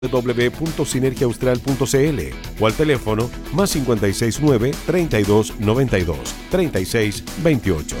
www.sinergiaaustral.cl o al teléfono +569 32 92 36 28.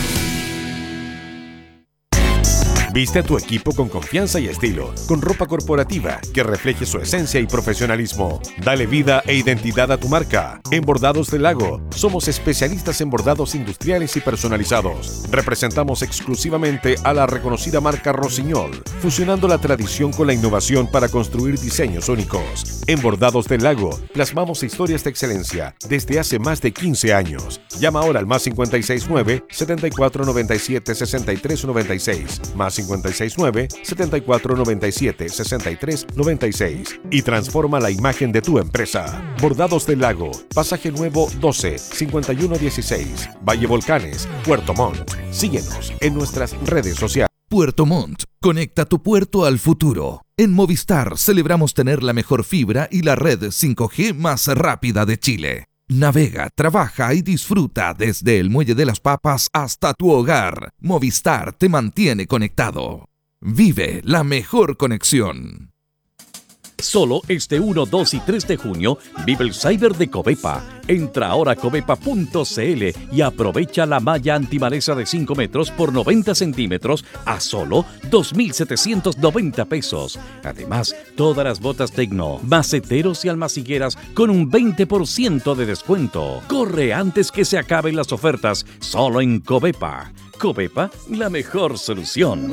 Viste a tu equipo con confianza y estilo, con ropa corporativa que refleje su esencia y profesionalismo. Dale vida e identidad a tu marca. En Bordados del Lago, somos especialistas en bordados industriales y personalizados. Representamos exclusivamente a la reconocida marca Rossignol, fusionando la tradición con la innovación para construir diseños únicos. En Bordados del Lago, plasmamos historias de excelencia desde hace más de 15 años. Llama ahora al +569 7497 6396, +569 7497 6396 y transforma la imagen de tu empresa. Bordados del Lago, Pasaje Nuevo 12 5116, Valle Volcanes, Puerto Montt. Síguenos en nuestras redes sociales. Puerto Montt, conecta tu puerto al futuro. En Movistar celebramos tener la mejor fibra y la red 5G más rápida de Chile. Navega, trabaja y disfruta desde el Muelle de las Papas hasta tu hogar. Movistar te mantiene conectado. Vive la mejor conexión. Solo este 1, 2 y 3 de junio vive el Cyber de Covepa. Entra ahora a covepa.cl y aprovecha la malla antimaleza de 5 metros por 90 centímetros a solo 2.790 pesos. Además, todas las botas Tecno, maceteros y almacigueras con un 20% de descuento. Corre antes que se acaben las ofertas, solo en Covepa. Covepa, la mejor solución.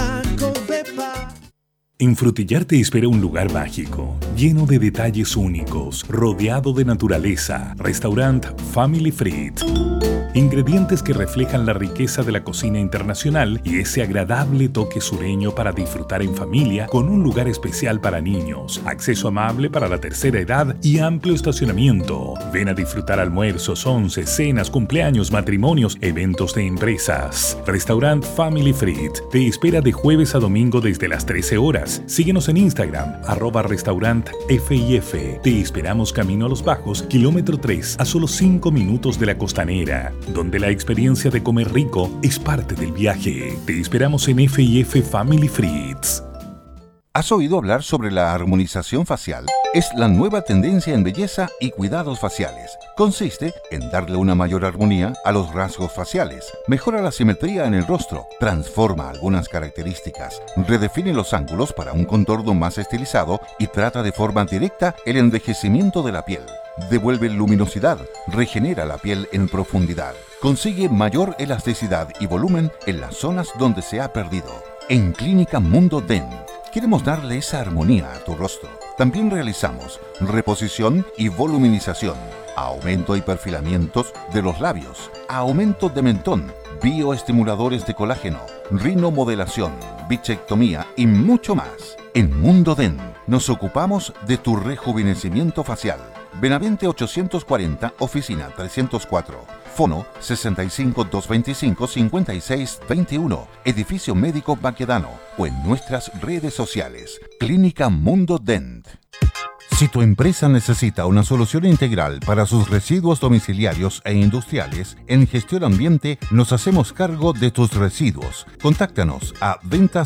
En Frutillar te espera un lugar mágico, lleno de detalles únicos, rodeado de naturaleza. Restaurant Family Fried. Ingredientes que reflejan la riqueza de la cocina internacional y ese agradable toque sureño para disfrutar en familia con un lugar especial para niños, acceso amable para la tercera edad y amplio estacionamiento. Ven a disfrutar almuerzos, once, cenas, cumpleaños, matrimonios, eventos de empresas. Restaurant Family Fried te espera de jueves a domingo desde las 13 horas. Síguenos en Instagram, @restaurantfif. Te esperamos camino a Los Bajos, kilómetro 3, a solo 5 minutos de la Costanera, donde la experiencia de comer rico es parte del viaje. Te esperamos en F&F Family Frieds. ¿Has oído hablar sobre la armonización facial? Es la nueva tendencia en belleza y cuidados faciales. Consiste en darle una mayor armonía a los rasgos faciales, mejora la simetría en el rostro, transforma algunas características, redefine los ángulos para un contorno más estilizado y trata de forma directa el envejecimiento de la piel. Devuelve luminosidad, regenera la piel en profundidad, consigue mayor elasticidad y volumen en las zonas donde se ha perdido. En Clínica Mundo Dent queremos darle esa armonía a tu rostro. También realizamos reposición y voluminización, aumento y perfilamientos de los labios, aumento de mentón, bioestimuladores de colágeno, rinomodelación, bichectomía y mucho más. En Mundo Dent nos ocupamos de tu rejuvenecimiento facial. Benavente 840, oficina 304. Fono 65 225 56 21. Edificio Médico Baquedano o en nuestras redes sociales. Clínica Mundo Dent. Si tu empresa necesita una solución integral para sus residuos domiciliarios e industriales, en Gestión Ambiente nos hacemos cargo de tus residuos. Contáctanos a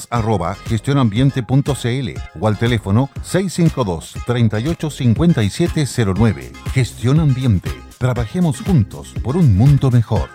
ventas@gestionambiente.cl o al teléfono 652-385709. Gestión Ambiente. Trabajemos juntos por un mundo mejor.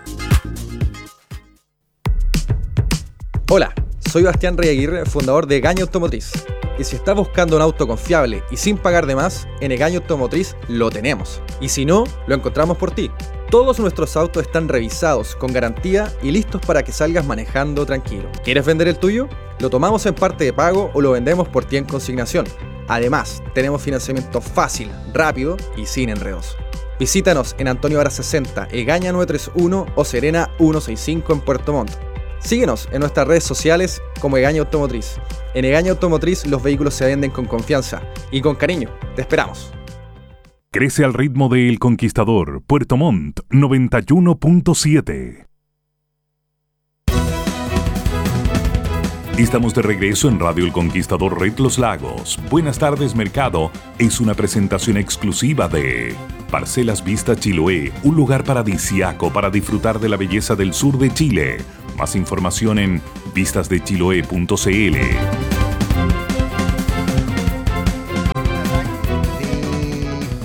Hola, soy Bastián Rey Aguirre, fundador de Egaña Automotriz. Y si estás buscando un auto confiable y sin pagar de más, en Egaña Automotriz lo tenemos. Y si no, lo encontramos por ti. Todos nuestros autos están revisados, con garantía y listos para que salgas manejando tranquilo. ¿Quieres vender el tuyo? Lo tomamos en parte de pago o lo vendemos por ti en consignación. Además, tenemos financiamiento fácil, rápido y sin enredos. Visítanos en Antonio Vara 60, Egaña 931 o Serena 165 en Puerto Montt. Síguenos en nuestras redes sociales como Egaña Automotriz. En Egaña Automotriz los vehículos se venden con confianza y con cariño. Te esperamos. Crece al ritmo de El Conquistador, Puerto Montt 91.7. Estamos de regreso en Radio El Conquistador Red Los Lagos. Buenas tardes, mercado. Es una presentación exclusiva de Parcelas Vista Chiloé, un lugar paradisíaco para disfrutar de la belleza del sur de Chile. Más información en vistasdechiloe.cl.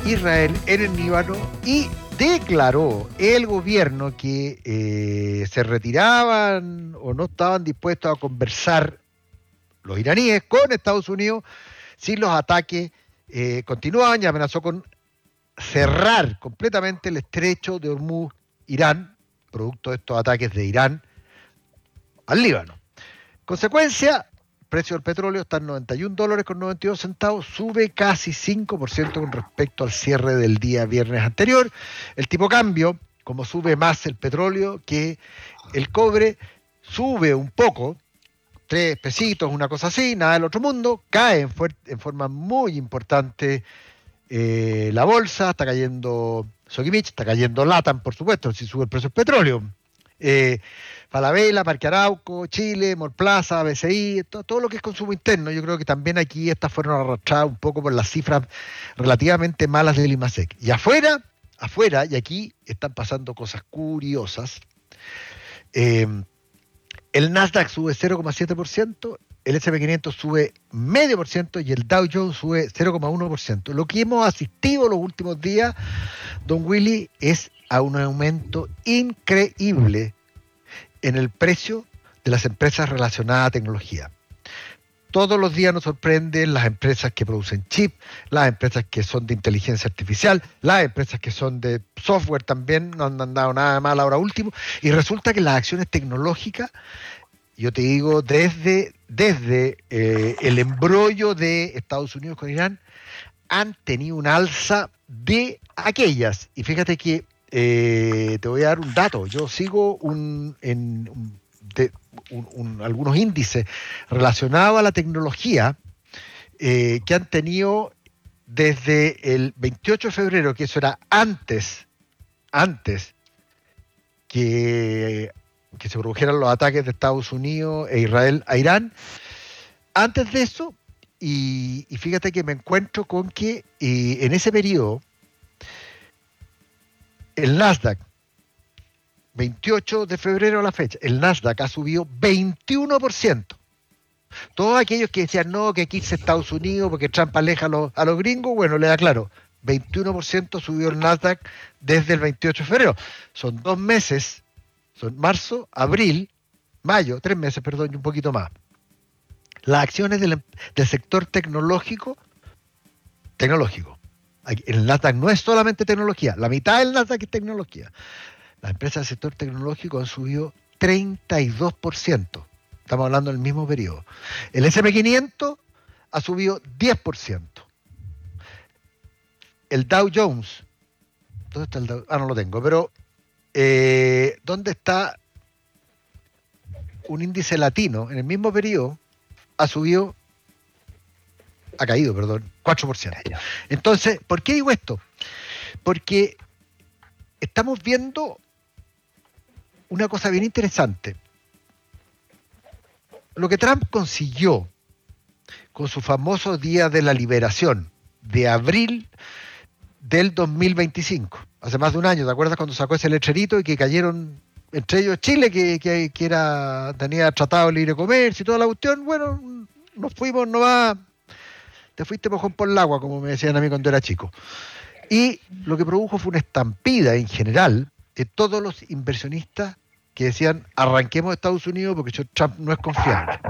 Israel en el Líbano y declaró el gobierno que se retiraban o no estaban dispuestos a conversar los iraníes con Estados Unidos si los ataques continuaban, y amenazó con cerrar completamente el estrecho de Hormuz, Irán, producto de estos ataques de Irán al Líbano. Consecuencia, el precio del petróleo está en $91.92, sube casi 5% con respecto al cierre del día viernes anterior. El tipo cambio, como sube más el petróleo que el cobre, sube un poco, 3 pesitos, una cosa así, nada del otro mundo, cae en forma muy importante la bolsa, está cayendo Sokimich, está cayendo Latam, por supuesto, si sube el precio del petróleo. Falabella, Parque Arauco, Chile, Mallplaza, BCI, todo lo que es consumo interno. Yo creo que también aquí estas fueron arrastradas un poco por las cifras relativamente malas del IMASEC. Y afuera, y aquí están pasando cosas curiosas. El Nasdaq sube 0,7%, el S&P 500 sube 0,5% y el Dow Jones sube 0,1%. Lo que hemos asistido los últimos días, don Willy, es a un aumento increíble en el precio de las empresas relacionadas a tecnología. Todos los días nos sorprenden las empresas que producen chips, las empresas que son de inteligencia artificial, las empresas que son de software también, no han dado nada mal ahora último, y resulta que las acciones tecnológicas, yo te digo, desde el embrollo de Estados Unidos con Irán, han tenido un alza de aquellas. Y fíjate que te voy a dar un dato. Yo sigo algunos índices relacionados a la tecnología que han tenido desde el 28 de febrero, que eso era antes que se produjeran los ataques de Estados Unidos e Israel a Irán. Antes de eso, y fíjate que me encuentro con que en ese periodo el Nasdaq, 28 de febrero a la fecha, el Nasdaq ha subido 21%. Todos aquellos que decían no, que aquí es Estados Unidos porque Trump aleja a los gringos, bueno, le da claro, 21% subió el Nasdaq desde el 28 de febrero. Son 2 meses, son marzo, abril, mayo, 3 meses, perdón, y un poquito más. Las acciones del sector tecnológico, el Nasdaq no es solamente tecnología, la mitad del Nasdaq es tecnología. Las empresas del sector tecnológico han subido 32%. Estamos hablando del mismo periodo. El S&P 500 ha subido 10%. El Dow Jones, ¿dónde está el Dow? No lo tengo, pero ¿dónde está un índice latino? En el mismo periodo ha caído, 4%. Entonces, ¿por qué digo esto? Porque estamos viendo una cosa bien interesante. Lo que Trump consiguió con su famoso Día de la Liberación de abril del 2025, hace más de un año, ¿te acuerdas cuando sacó ese letrerito y que cayeron, entre ellos Chile, que tenía tratado de libre comercio y toda la cuestión? Bueno, nos fuimos, no va, te fuiste mojón por el agua, como me decían a mí cuando era chico. Y lo que produjo fue una estampida en general de todos los inversionistas que decían arranquemos de Estados Unidos porque Trump no es confiable.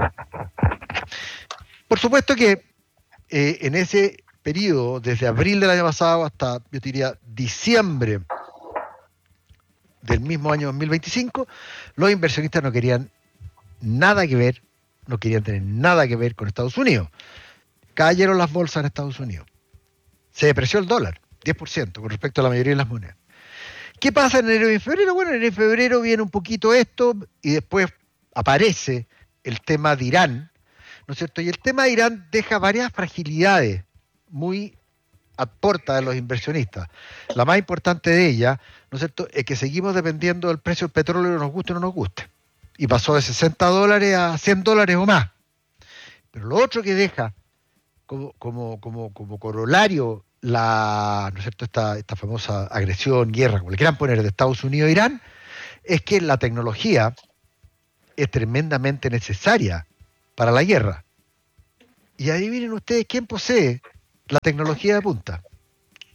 Por supuesto que en ese periodo, desde abril del año pasado hasta, yo diría, diciembre del mismo año 2025, los inversionistas no querían nada que ver, no querían tener nada que ver con Estados Unidos. Cayeron las bolsas en Estados Unidos. Se depreció el dólar, 10%, con respecto a la mayoría de las monedas. ¿Qué pasa en enero y en febrero? Bueno, en enero y febrero viene un poquito esto y después aparece el tema de Irán, ¿no es cierto? Y el tema de Irán deja varias fragilidades muy a puerta de los inversionistas. La más importante de ellas, ¿no es cierto?, es que seguimos dependiendo del precio del petróleo, nos guste o no nos guste. Y pasó de $60 a $100 o más. Pero lo otro que deja como corolario ¿no es cierto?, esta famosa agresión, guerra, como le quieran poner, de Estados Unidos a Irán, es que la tecnología es tremendamente necesaria para la guerra. Y adivinen ustedes quién posee la tecnología de punta.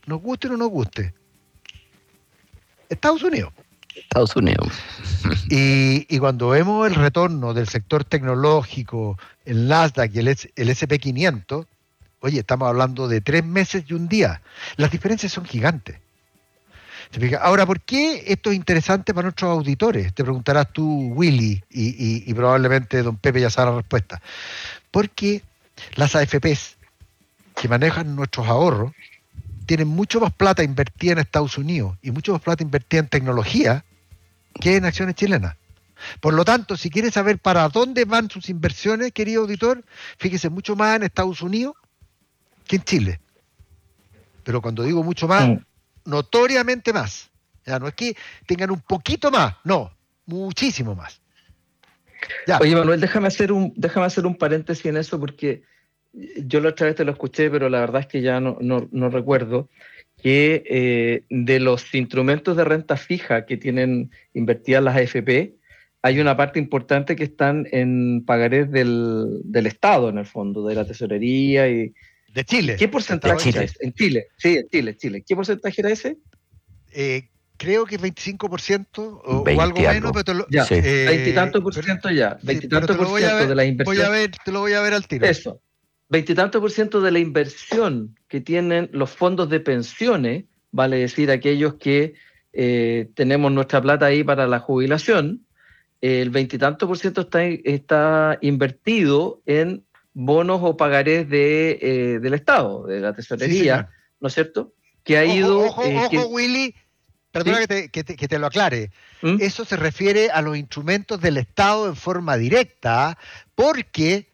nos guste o no nos guste, Estados Unidos. Estados Unidos. Y cuando vemos el retorno del sector tecnológico, el Nasdaq y el SP500, oye, estamos hablando de 3 meses y un día. Las diferencias son gigantes. ¿Te fijas? Ahora, ¿por qué esto es interesante para nuestros auditores? Te preguntarás tú, Willy, y probablemente don Pepe ya sabe la respuesta. Porque las AFPs que manejan nuestros ahorros tienen mucho más plata invertida en Estados Unidos y mucho más plata invertida en tecnología que en acciones chilenas. Por lo tanto, si quiere saber para dónde van sus inversiones, querido auditor, fíjese mucho más en Estados Unidos que en Chile. Pero cuando digo mucho más, notoriamente más. Ya, no es que tengan un poquito más, no, muchísimo más. Ya. Oye, Manuel, déjame hacer un paréntesis en eso, porque yo la otra vez te lo escuché, pero la verdad es que ya no recuerdo, que de los instrumentos de renta fija que tienen invertidas las AFP, hay una parte importante que están en pagarés del Estado, en el fondo, de la tesorería y... De Chile. ¿Qué porcentaje era ese? En Chile, sí, en Chile. ¿Qué porcentaje era ese? Creo que 25% o algo menos, pero te lo, ya, sí. 20 y tanto por ciento ya. 20 y tanto por ciento de la inversión. Te lo voy a ver al tiro. Eso. 20 y tanto por ciento de la inversión que tienen los fondos de pensiones, vale decir, aquellos que tenemos nuestra plata ahí para la jubilación, el 20 y tanto por ciento está invertido en bonos o pagarés del Estado, de la tesorería, sí, ¿no es cierto? Que ha ido... Ojo, Willy, perdona, ¿sí? que te lo aclare. Eso se refiere a los instrumentos del Estado en forma directa, porque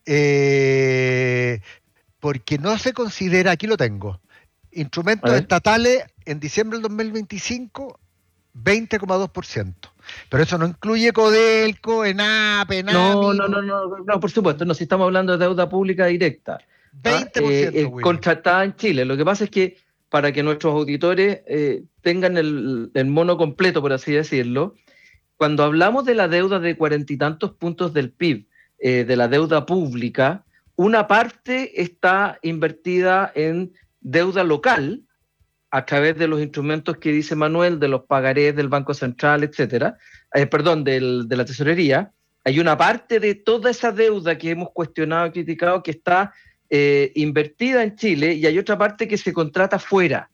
no se considera, aquí lo tengo, instrumentos estatales en diciembre del 2025, 20,2%. Pero eso no incluye Codelco, ENAP, ENAMI. No, por supuesto, no, si estamos hablando de deuda pública directa. 20%, contratada en Chile. Lo que pasa es que para que nuestros auditores tengan el mono completo, por así decirlo, cuando hablamos de la deuda de 40 y tantos puntos del PIB, de la deuda pública, una parte está invertida en deuda local, a través de los instrumentos que dice Manuel, de los pagarés del Banco Central, etcétera, de la tesorería. Hay una parte de toda esa deuda que hemos cuestionado y criticado que está invertida en Chile, y hay otra parte que se contrata fuera.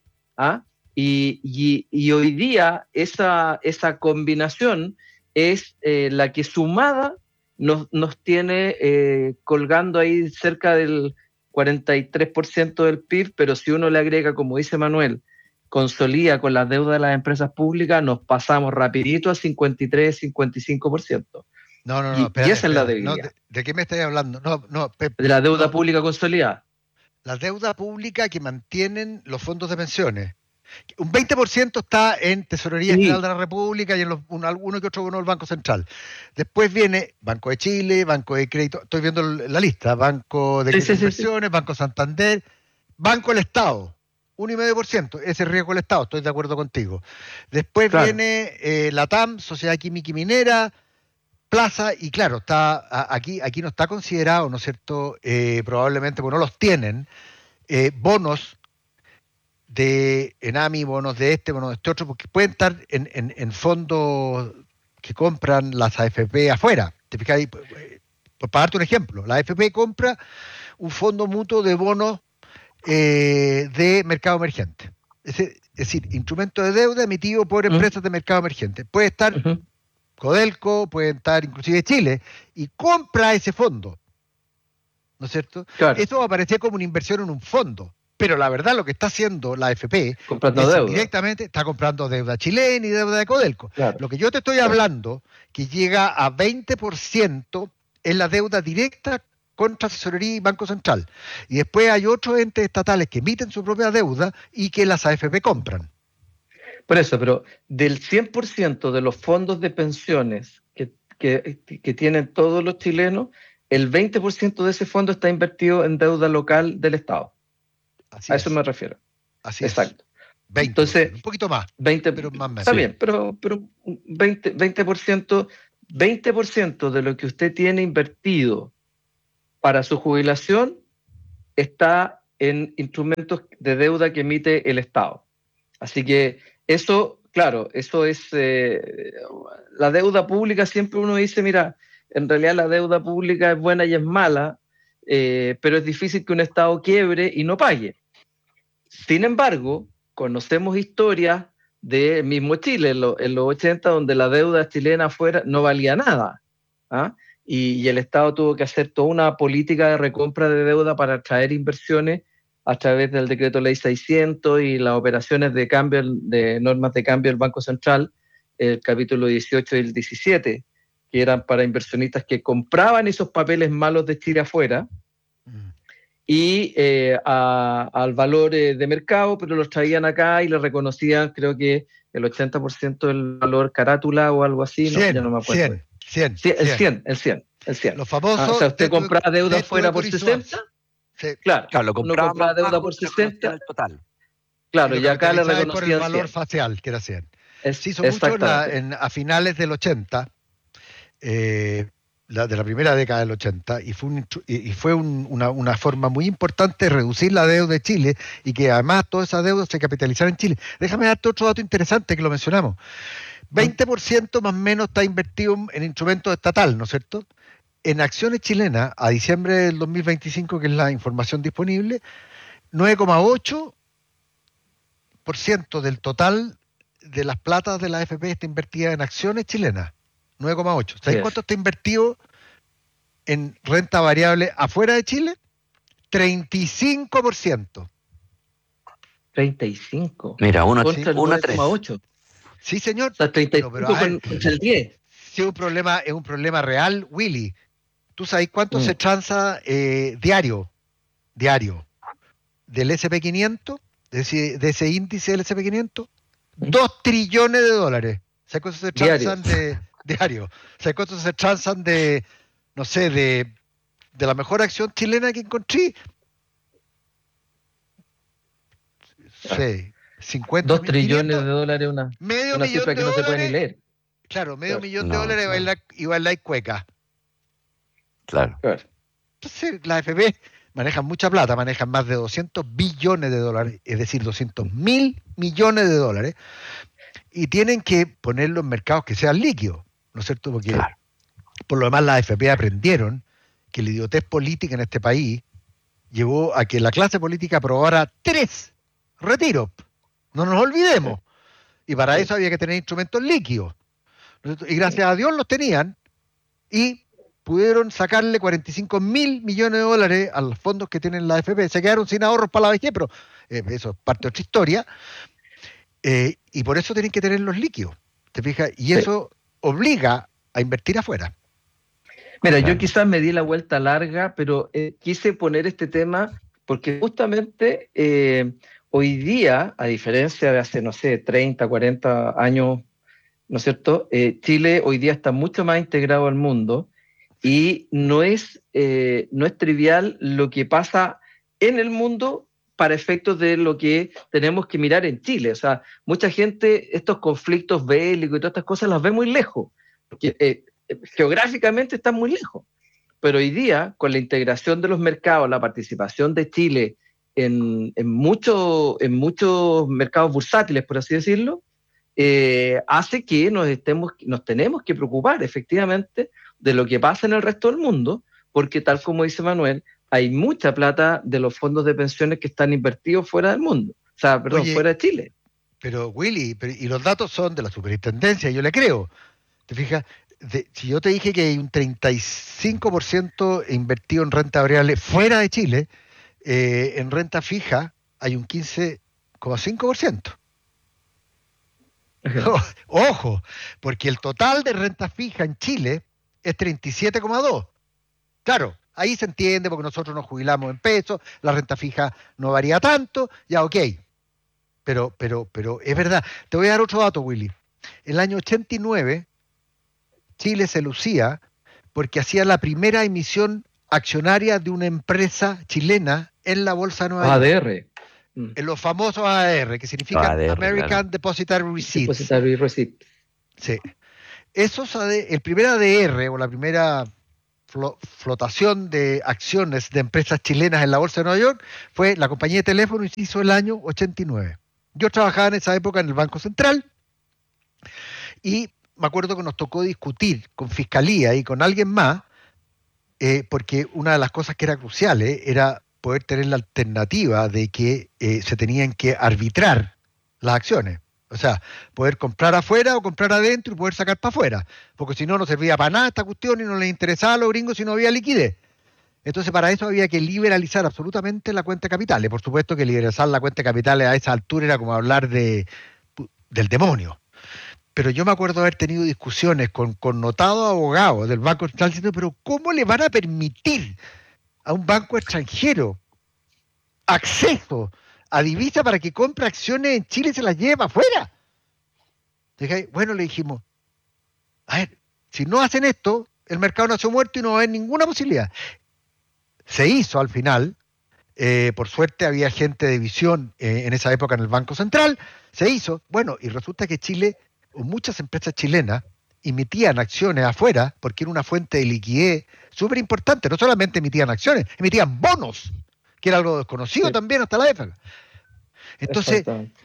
Y hoy día esa combinación es la que sumada nos tiene colgando ahí cerca del 43% del PIB, pero si uno le agrega, como dice Manuel, consolida con la deuda de las empresas públicas, nos pasamos rapidito a 53-55%. No, y esa es la debilidad. No, ¿de qué me estáis hablando? Pepe, de la deuda pública consolidada. La deuda pública que mantienen los fondos de pensiones. Un 20% está en Tesorería General de la República y en alguno que otro bono del Banco Central. Después viene Banco de Chile, Banco de Crédito, estoy viendo la lista, Banco de Crédito de Inversiones, Banco Santander, Banco del Estado, 1,5%, ese riesgo del Estado, estoy de acuerdo contigo. Después viene LATAM, Sociedad Química y Minera, Plaza, y claro, está aquí no está considerado, ¿no es cierto? Probablemente, porque no los tienen, bonos de ENAMI, bonos de bonos de este otro, porque pueden estar en fondos que compran las AFP afuera. ¿Te fijas ahí? Para darte un ejemplo, la AFP compra un fondo mutuo de bonos de mercado emergente. Es decir, instrumento de deuda emitido por empresas de mercado emergente. Puede estar Codelco, puede estar inclusive Chile, y compra ese fondo. ¿No es cierto? Claro. Eso va a aparecer como una inversión en un fondo. Pero la verdad lo que está haciendo la AFP directamente está comprando deuda chilena y deuda de Codelco. Claro. Lo que yo te estoy hablando, que llega a 20%, es la deuda directa contra Tesorería y Banco Central. Y después hay otros entes estatales que emiten su propia deuda y que las AFP compran. Por eso, pero del 100% de los fondos de pensiones que tienen todos los chilenos, el 20% de ese fondo está invertido en deuda local del Estado. Así a eso me refiero. Así exacto. 20, entonces, un poquito más. 20, pero más menos. Está bien, pero 20% de lo que usted tiene invertido para su jubilación está en instrumentos de deuda que emite el Estado. Así que eso, claro, eso es la deuda pública. Siempre uno dice, mira, en realidad la deuda pública es buena y es mala, pero es difícil que un Estado quiebre y no pague. Sin embargo, conocemos historias del mismo Chile en los 80, donde la deuda chilena afuera no valía nada, ¿ah? Y el Estado tuvo que hacer toda una política de recompra de deuda para atraer inversiones a través del decreto ley 600 y las operaciones de cambio, de normas de cambio del Banco Central, el capítulo 18 y el 17, que eran para inversionistas que compraban esos papeles malos de Chile afuera y al valor de mercado, pero los traían acá y les reconocían, creo que el 80% del valor carátula o algo así, 100, ya no me acuerdo. 100. El 100. Los famosos. O sea, usted compraba deuda afuera por Teto 60. Sí. Claro, Lo compraba compraba deuda bajo por y le 60. el total. Claro, y acá le por el reconocían valor 100. facial, que era 100. Se hizo mucho Exactamente. a finales del 80, de la primera década del 80, y fue una forma muy importante de reducir la deuda de Chile y que además toda esa deuda se capitalizara en Chile. Déjame darte otro dato interesante que lo mencionamos. 20% más o menos está invertido en instrumentos estatales, ¿no es cierto? En acciones chilenas, a diciembre del 2025, que es la información disponible, 9,8% del total de las platas de la AFP está invertida en acciones chilenas. 9,8. ¿Sabes cuánto está invertido en renta variable afuera de Chile? 35%. 35. Mira, Contra el 1,3. Sí, señor. O sea, 35 pero contra el 10. Sí, es un problema real, Willy. ¿Tú sabes cuánto se transa diario del S&P500, de ese índice del S&P500? 2 trillones de dólares. ¿Sabes cuánto se transan diario? ¿Sabes cuánto se transan de la mejor acción chilena que encontré? Sí, 50 2 trillones de dólares, una cifra que no se puede ni leer. Claro, medio millón de dólares y bailar cueca. Claro. Entonces, la AFP manejan mucha plata, manejan más de 200 billones de dólares, es decir, 200.000 millones de dólares, y tienen que ponerlo en mercados que sean líquidos, ¿no es cierto? Porque por lo demás las AFP aprendieron que la idiotez política en este país llevó a que la clase política aprobara 3 retiros. No nos olvidemos. Y para eso había que tener instrumentos líquidos. Y gracias a Dios los tenían y pudieron sacarle 45.000 millones de dólares a los fondos que tienen la AFP. Se quedaron sin ahorros para la vejez, pero eso es parte de otra historia. Y por eso tienen que tener los líquidos. ¿Te fijas? Y eso obliga a invertir afuera. Mira, yo quizás me di la vuelta larga, pero quise poner este tema porque justamente hoy día, a diferencia de hace, 30, 40 años, ¿no es cierto? Chile hoy día está mucho más integrado al mundo y no es trivial lo que pasa en el mundo para efectos de lo que tenemos que mirar en Chile. O sea, mucha gente estos conflictos bélicos y todas estas cosas las ve muy lejos, porque geográficamente están muy lejos. Pero hoy día, con la integración de los mercados, la participación de Chile en muchos mercados bursátiles, por así decirlo, hace que nos tenemos que preocupar efectivamente de lo que pasa en el resto del mundo, porque tal como dice Manuel, hay mucha plata de los fondos de pensiones que están invertidos fuera del mundo, fuera de Chile. Pero Willy, y los datos son de la superintendencia, yo le creo. ¿Te fijas? Si yo te dije que hay un 35% invertido en renta variable fuera de Chile, en renta fija hay un 15,5%. Ojo, porque el total de renta fija en Chile es 37,2. Claro, ahí se entiende porque nosotros nos jubilamos en pesos, la renta fija no varía tanto, ya ok. Pero es verdad. Te voy a dar otro dato, Willy. El año 89, Chile se lucía porque hacía la primera emisión accionaria de una empresa chilena en la Bolsa de Nueva York. ADR. En los famosos ADR, que significan American Depositary Receipts. Depositary Receipt. Sí. El primer ADR, o la primera flotación de acciones de empresas chilenas en la Bolsa de Nueva York fue la compañía de teléfono y se hizo el año 89. Yo trabajaba en esa época en el Banco Central y me acuerdo que nos tocó discutir con Fiscalía y con alguien más, porque una de las cosas que era crucial era poder tener la alternativa de que se tenían que arbitrar las acciones. O sea, poder comprar afuera o comprar adentro y poder sacar para afuera. Porque si no, no servía para nada esta cuestión y no les interesaba a los gringos si no había liquidez. Entonces, para eso había que liberalizar absolutamente la cuenta de capitales. Por supuesto que liberalizar la cuenta de capitales a esa altura era como hablar del demonio. Pero yo me acuerdo haber tenido discusiones con connotados abogados del Banco Central diciendo, pero ¿cómo le van a permitir a un banco extranjero acceso a divisa para que compre acciones en Chile y se las lleve para afuera? Bueno, le dijimos, a ver, si no hacen esto, el mercado nació muerto y no va a haber ninguna posibilidad. Se hizo al final, por suerte había gente de visión en esa época en el Banco Central, se hizo, bueno, y resulta que Chile, o muchas empresas chilenas, emitían acciones afuera porque era una fuente de liquidez súper importante. No solamente emitían acciones, emitían bonos, que era algo desconocido también hasta la época. Entonces,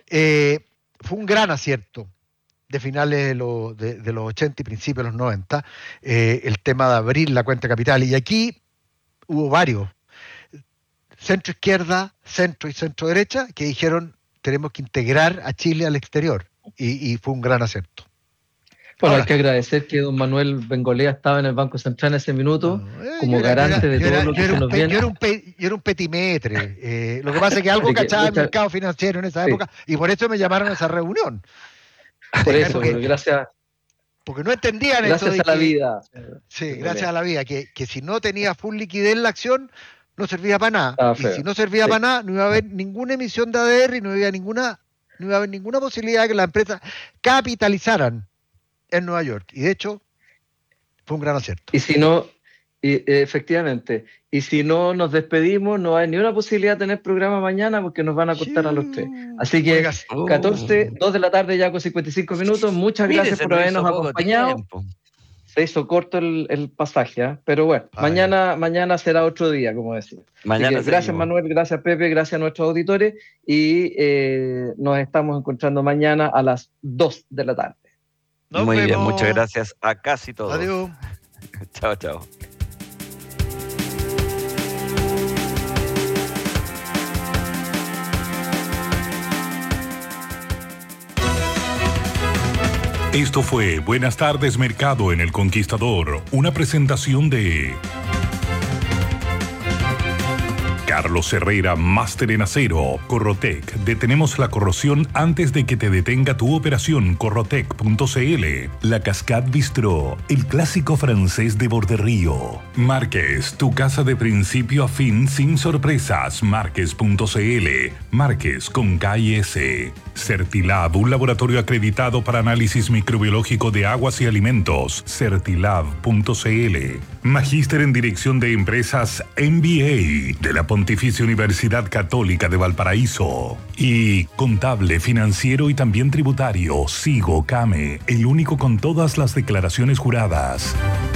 fue un gran acierto de finales de los 80 y principios de los 90, el tema de abrir la cuenta de capital. Y aquí hubo varios, centro izquierda, centro y centro derecha, que dijeron tenemos que integrar a Chile al exterior. Y fue un gran acierto. Bueno, hay que agradecer que don Manuel Bengolea estaba en el Banco Central en ese minuto como garante de todo lo que se nos viene. Yo era un petimetre. Lo que pasa es que algo cachaba el mercado financiero en esa época y por eso me llamaron a esa reunión. Por eso, gracias. Porque no entendían gracias eso. Gracias a la vida. Sí, gracias a la vida. Que si no tenía full liquidez la acción, no servía para nada. Y si no servía para nada, no iba a haber ninguna emisión de ADR y no iba a haber ninguna posibilidad de que las empresas capitalizaran en Nueva York. Y de hecho, fue un gran acierto. Y si no, efectivamente, y si no nos despedimos, no hay ni una posibilidad de tener programa mañana porque nos van a cortar a los 3. Así que 2 de la tarde ya con 55 minutos. Muchas gracias por habernos acompañado. Se hizo corto el pasaje, pero bueno, mañana será otro día, como decía. Mañana gracias Manuel, gracias Pepe, gracias a nuestros auditores y nos estamos encontrando mañana a las 2 de la tarde. Muy bien, muchas gracias a casi todos. Adiós. Chao, chao. Esto fue Buenas tardes Mercado en El Conquistador, una presentación de Carlos Herrera, máster en acero. Corrotec, detenemos la corrosión antes de que te detenga tu operación. Corrotec.cl. La Cascade Bistrot, el clásico francés de Borderío. Márquez, tu casa de principio a fin sin sorpresas. Márquez.cl. Márquez con K-I-S. Certilab, un laboratorio acreditado para análisis microbiológico de aguas y alimentos. Certilab.cl. Magíster en Dirección de Empresas MBA de la Pontificia Universidad Católica de Valparaíso. Y contable, financiero y también tributario. Sigo Came, el único con todas las declaraciones juradas.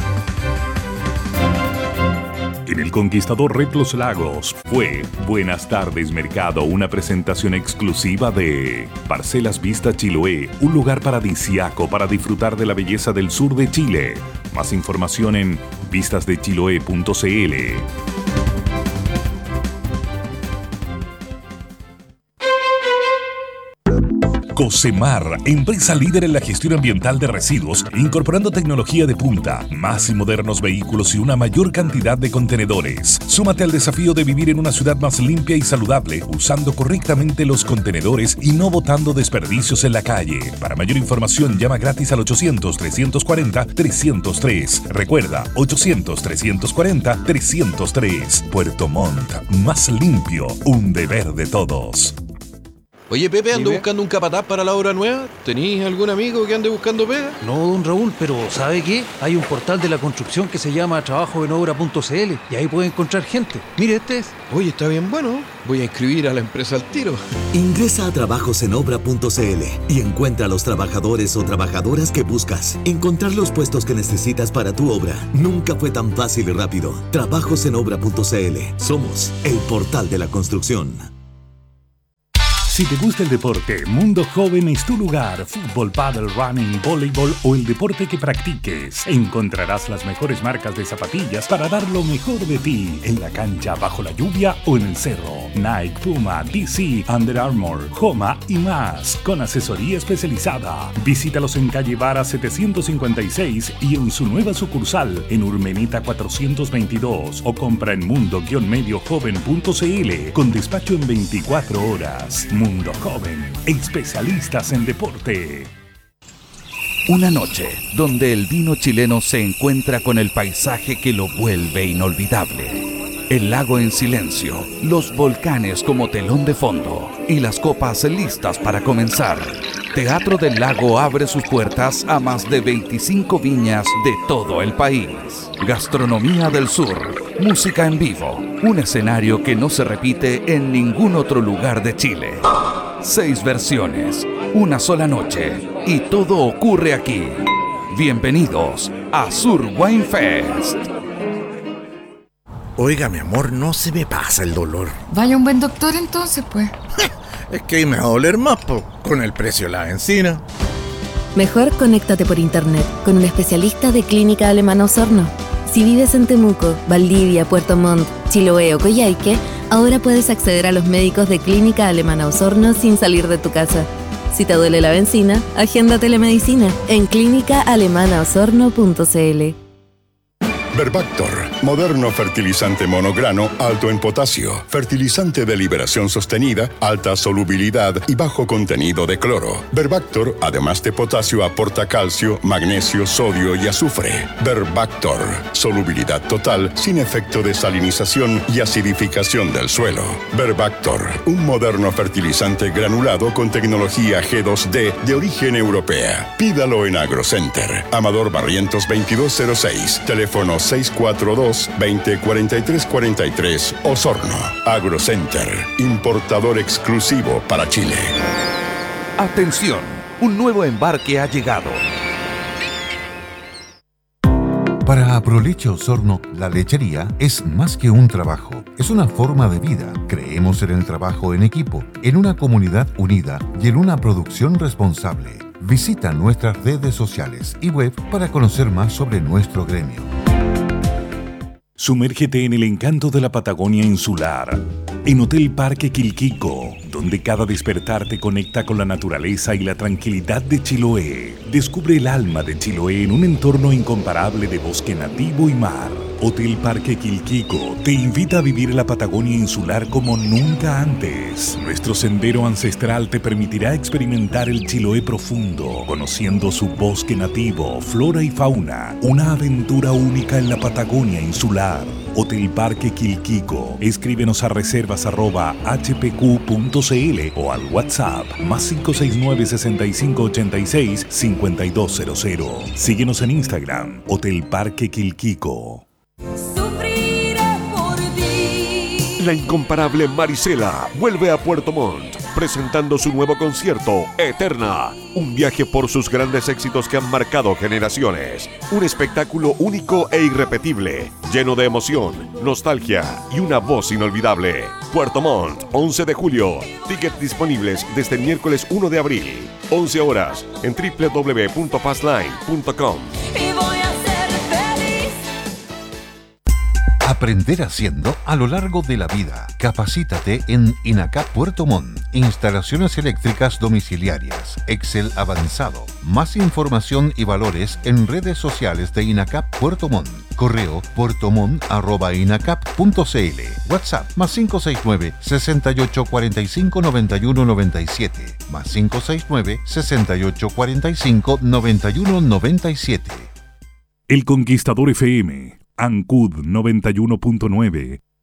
En El Conquistador Red Los Lagos fue Buenas tardes Mercado, una presentación exclusiva de Parcelas Vista Chiloé, un lugar paradisíaco para disfrutar de la belleza del sur de Chile. Más información en vistasdechiloé.cl. Cocemar, empresa líder en la gestión ambiental de residuos, incorporando tecnología de punta, más y modernos vehículos y una mayor cantidad de contenedores. Súmate al desafío de vivir en una ciudad más limpia y saludable, usando correctamente los contenedores y no botando desperdicios en la calle. Para mayor información, llama gratis al 800-340-303. Recuerda, 800-340-303. Puerto Montt, más limpio, un deber de todos. Oye, Pepe, ando buscando un capataz para la obra nueva. ¿Tenís algún amigo que ande buscando pega? No, don Raúl, pero ¿sabe qué? Hay un portal de la construcción que se llama trabajoenobra.cl y ahí puede encontrar gente. Mire, este es. Oye, está bien bueno. Voy a inscribir a la empresa al tiro. Ingresa a trabajosenobra.cl y encuentra a los trabajadores o trabajadoras que buscas. Encontrar los puestos que necesitas para tu obra nunca fue tan fácil y rápido. Trabajosenobra.cl. Somos el portal de la construcción. Si te gusta el deporte, Mundo Joven es tu lugar. Fútbol, pádel, running, voleibol o el deporte que practiques. Encontrarás las mejores marcas de zapatillas para dar lo mejor de ti en la cancha, bajo la lluvia o en el cerro. Nike, Puma, DC, Under Armour, Homa y más, con asesoría especializada. Visítalos en calle Vara 756 y en su nueva sucursal en Urmeneta 422 o compra en mundo-mediojoven.cl con despacho en 24 horas. Mundo Joven, especialistas en deporte. Una noche donde el vino chileno se encuentra con el paisaje que lo vuelve inolvidable. El lago en silencio, los volcanes como telón de fondo y las copas listas para comenzar. Teatro del Lago abre sus puertas a más de 25 viñas de todo el país. Gastronomía del Sur, música en vivo, un escenario que no se repite en ningún otro lugar de Chile. 6 versiones, una sola noche y todo ocurre aquí. Bienvenidos a Sur Wine Fest. Oiga, mi amor, no se me pasa el dolor. Vaya un buen doctor entonces, pues. Es que ahí me va a doler más, con el precio de la benzina. Mejor conéctate por internet con un especialista de Clínica Alemana Osorno. Si vives en Temuco, Valdivia, Puerto Montt, Chiloé o Coyhaique, ahora puedes acceder a los médicos de Clínica Alemana Osorno sin salir de tu casa. Si te duele la benzina, agenda telemedicina en clínicaalemanaosorno.cl. Verbactor, moderno fertilizante monograno alto en potasio, fertilizante de liberación sostenida, alta solubilidad y bajo contenido de cloro. Verbactor, además de potasio, aporta calcio, magnesio, sodio y azufre. Verbactor, solubilidad total, sin efecto de salinización y acidificación del suelo. Verbactor, un moderno fertilizante granulado con tecnología G2D de origen europea. Pídalo en AgroCenter. Amador Barrientos 2206, teléfono 642-204343, Osorno. AgroCenter, importador exclusivo para Chile. Atención, un nuevo embarque ha llegado. Para Aproleche Osorno, la lechería es más que un trabajo, es una forma de vida. Creemos en el trabajo en equipo, en una comunidad unida y en una producción responsable. Visita nuestras redes sociales y web para conocer más sobre nuestro gremio. Sumérgete en el encanto de la Patagonia insular, en Hotel Parque Quilquico, donde cada despertar te conecta con la naturaleza y la tranquilidad de Chiloé. Descubre el alma de Chiloé en un entorno incomparable de bosque nativo y mar. Hotel Parque Quilquico te invita a vivir la Patagonia insular como nunca antes. Nuestro sendero ancestral te permitirá experimentar el Chiloé profundo, conociendo su bosque nativo, flora y fauna. Una aventura única en la Patagonia insular. Hotel Parque Quilquico. Escríbenos a reservas@hpq.cl o al WhatsApp +569 6586 5200. Síguenos en Instagram, Hotel Parque Quilquico. La incomparable Marisela vuelve a Puerto Montt, presentando su nuevo concierto, Eterna. Un viaje por sus grandes éxitos que han marcado generaciones. Un espectáculo único e irrepetible, lleno de emoción, nostalgia y una voz inolvidable. Puerto Montt, 11 de julio. Tickets disponibles desde el miércoles 1 de abril. 11 horas en www.passline.com. Aprender haciendo a lo largo de la vida. Capacítate en INACAP Puerto Montt. Instalaciones eléctricas domiciliarias. Excel avanzado. Más información y valores en redes sociales de INACAP Puerto Montt. Correo puertomont@inacap.cl. WhatsApp +569 68 45 91 97. +569 68 45 91 97. El Conquistador FM, Ancud 91.9,